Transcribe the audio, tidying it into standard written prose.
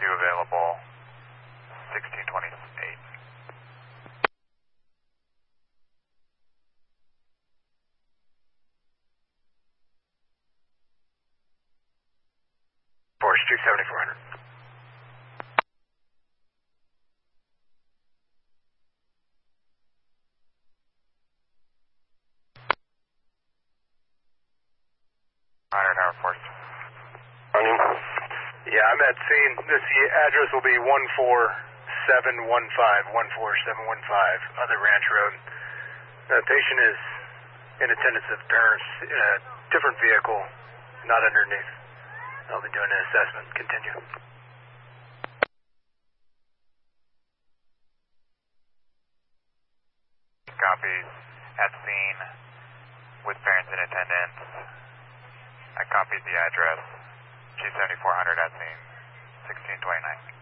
available, 1628. Force Street 7400. Tower Force. Running. Yeah, I'm at scene. This address will be 14715, 14715, Other Ranch Road. The patient is in attendance of parents in a different vehicle, not underneath. I'll be doing an assessment. Continue. Copies at scene with parents in attendance. I copied the address, G7400 at scene, 1629.